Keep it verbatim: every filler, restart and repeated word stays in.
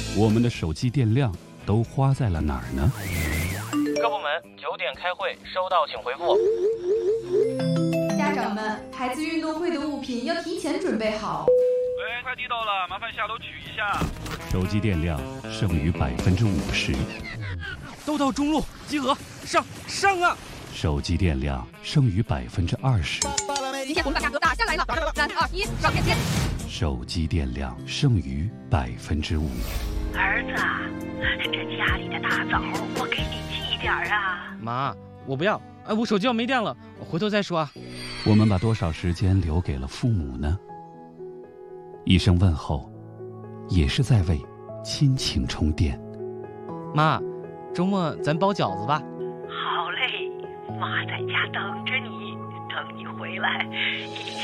我们的手机电量都花在了哪儿呢？ 各部门九点开会，收到请回复。 家长们，孩子运动会的物品要提前准备好。 喂，快递到了，麻烦下楼取一下。 手机电量剩余百分之五十。 都到中路，集合，上上啊！ 手机电量剩余百分之二十。 今天红把价格打下来了，三二一，上链接。 手机电量剩余百分之五。 儿子，这家里的大枣我给你寄点儿啊。 妈，我不要，哎，我手机要没电了，我回头再说啊。 我们把多少时间留给了父母呢？一声问候，也是在为亲情充电。 妈，周末咱包饺子吧。 好嘞，妈在家等着你，等你回来。